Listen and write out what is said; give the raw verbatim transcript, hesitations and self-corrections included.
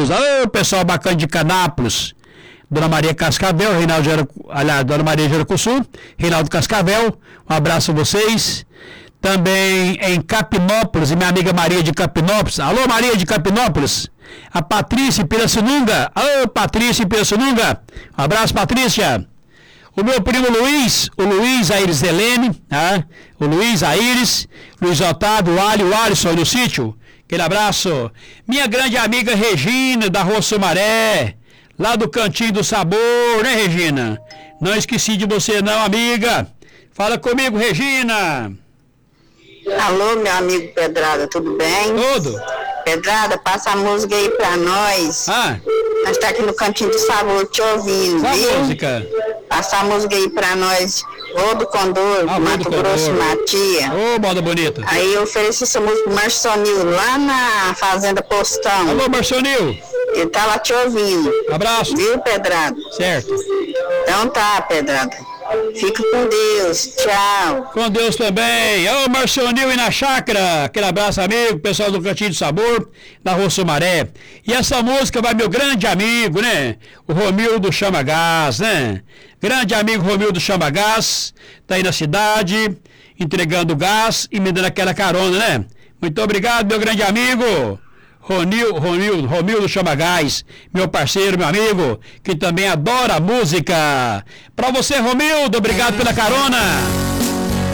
Canápolis. Ô, pessoal bacana de Canápolis. Dona Maria Cascavel, Reinaldo Gera, aliás, Dona Maria Jaracuçu, Reinaldo Cascavel, um abraço a vocês. Também em Capinópolis, e minha amiga Maria de Capinópolis. Alô, Maria de Capinópolis. A Patrícia em Pirassununga. Alô, Patrícia em Pirassununga. Um abraço, Patrícia. O meu primo Luiz, o Luiz Aires Helene, tá? O Luiz Aires, Luiz Otávio, o Ali, o Alisson no sítio. Aquele abraço. Minha grande amiga Regina, da Rua Sumaré, lá do Cantinho do Sabor, né, Regina? Não esqueci de você não, amiga. Fala comigo, Regina. Alô, meu amigo Pedrada, tudo bem? Tudo. Pedrada, passa a música aí pra nós. Ah. Nós está aqui no Cantinho do Sabor te ouvindo, Qual viu? música? Passa a música aí pra nós. Ô do Condor, Ah, Mato Condor. Grosso, Matia. Ô, moda bonita. Aí eu ofereci essa música pro Marcionil lá na Fazenda Postão. Alô, Marcionil. Ele tá lá te ouvindo. Abraço. Viu, Pedrada? Certo. Então tá, Pedrada. Fica com Deus. Tchau. Com Deus também. Ô, Marcionil e na chácara. Aquele abraço, amigo. Pessoal do Cantinho do Sabor, da Rua Sumaré. E essa música vai meu grande amigo, né? O Romildo Chama Gás, né? Grande amigo Romildo Chama Gás. Tá aí na cidade, entregando gás e me dando aquela carona, né? Muito obrigado, meu grande amigo. Ronil, Romildo, Romildo Chama Gás, meu parceiro, meu amigo, que também adora música. Pra você, Romildo, obrigado pela carona.